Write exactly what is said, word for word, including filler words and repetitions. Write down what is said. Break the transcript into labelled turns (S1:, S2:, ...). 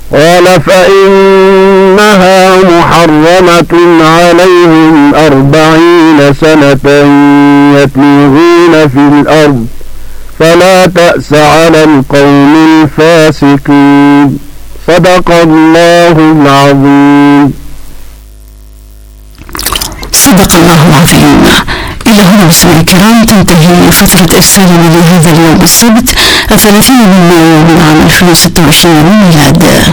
S1: قال فإنها محرمة عليهم أربعين سنة يتيهون في الأرض فلا تأس على القوم الفاسقين. صدق الله العظيم.
S2: صدق الله العظيم. إلى هنا مستمعي الكرام تنتهي فترة إرسالنا لهذا اليوم السبت الثلاثين من مايو من عام ألفين وستة وعشرين ميلاد.